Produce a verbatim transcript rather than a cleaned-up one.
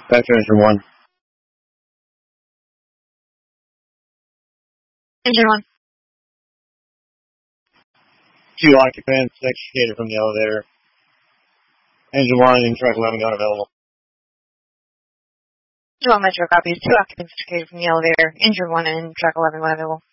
Back to engine one. Engine one. Two occupants extricated from the elevator. Engine one and track eleven not available. Engine one Metro copies. Two occupants extricated from the elevator. Engine one and track eleven not available.